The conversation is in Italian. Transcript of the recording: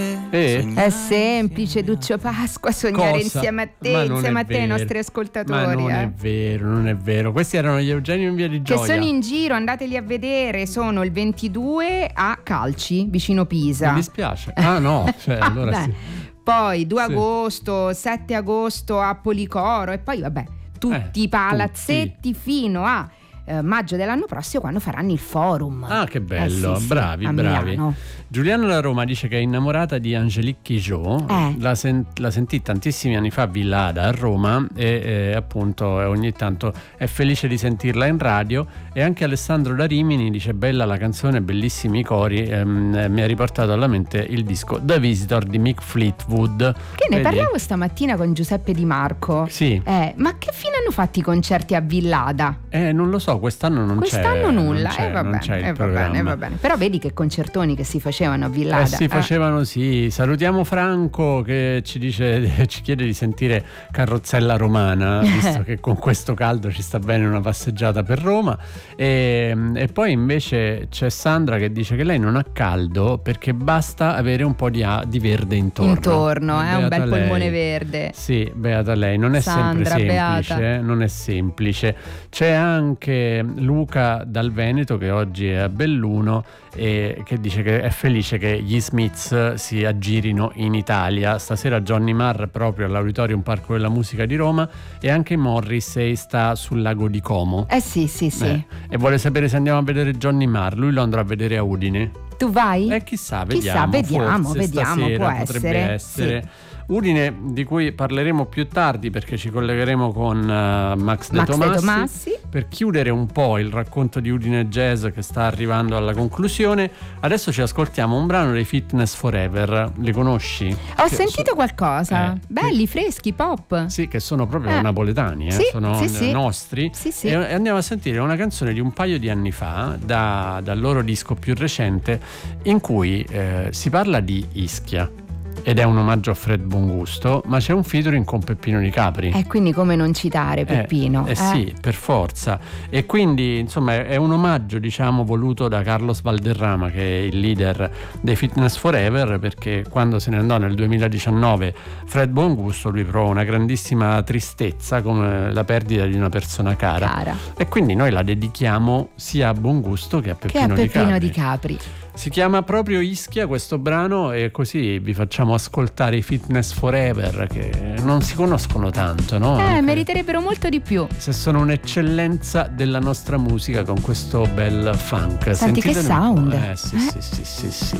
È semplice, Duccio Pasqua, sognare insieme a te, insieme a te ai nostri ascoltatori. Ma non è vero. Questi erano gli Eugenio in Via di Gioia. Che sono in giro, andateli a vedere. Sono il 22 a Calci, vicino Pisa. Mi dispiace. Ah no, allora sì. Poi 2 agosto, 7 agosto a Policoro e poi vabbè, tutti i palazzetti fino a maggio dell'anno prossimo, quando faranno il forum. Ah, che bello, sì, bravi. Giuliano da Roma dice che è innamorata di Angélique Kidjo. La sentì tantissimi anni fa a Villada a Roma e appunto ogni tanto è felice di sentirla in radio. E anche Alessandro da Rimini dice: bella la canzone, bellissimi i cori, mi ha riportato alla mente il disco The Visitor di Mick Fleetwood. Che ne parlavo stamattina con Giuseppe Di Marco. Sì. Ma che fine hanno fatto i concerti a Villada? Non lo so, quest'anno non c'è. Quest'anno nulla, non c'è il programma. va bene. Però vedi che concertoni che si facevano a Villada. Si facevano, sì. Salutiamo Franco che ci chiede di sentire Carrozzella Romana, visto che con questo caldo ci sta bene una passeggiata per Roma. E poi invece c'è Sandra che dice che lei non ha caldo perché basta avere un po' di verde intorno, un bel polmone verde. Sì, beata lei. Non è Sandra, sempre beata. semplice, non è semplice. C'è anche Luca dal Veneto che oggi è a Belluno e che dice che è felice che gli Smiths si aggirino in Italia. Stasera Johnny Marr proprio all'Auditorium Parco della Musica di Roma e anche Morrissey sta sul lago di Como. Sì. E vuole sapere se andiamo a vedere Johnny Marr. Lui lo andrà a vedere a Udine. Tu vai? Chissà, vediamo, può potrebbe essere. Sì. Udine, di cui parleremo più tardi perché ci collegheremo con Max De Tomassi per chiudere un po' il racconto di Udine Jazz che sta arrivando alla conclusione. Adesso ci ascoltiamo un brano dei Fitness Forever. Li conosci? Ho sentito qualcosa. Belli, freschi, pop. Sì, che sono proprio napoletani, sono nostri. Sì. E andiamo a sentire una canzone di un paio di anni fa dal loro disco più recente in cui si parla di Ischia. Ed è un omaggio a Fred Bongusto, ma c'è un featuring con Peppino Di Capri. Quindi come non citare Peppino? Sì, per forza. E quindi insomma è un omaggio, diciamo, voluto da Carlos Valderrama, che è il leader dei Fitness Forever, perché quando se ne andò nel 2019 Fred Bongusto, lui provò una grandissima tristezza come la perdita di una persona cara. E quindi noi la dedichiamo sia a Bongusto che a Peppino Di Capri. Si chiama proprio Ischia questo brano e così vi facciamo ascoltare i Fitness Forever che non si conoscono tanto, no? Meriterebbero molto di più. Se sono un'eccellenza della nostra musica con questo bel funk. Senti che sound. Sì.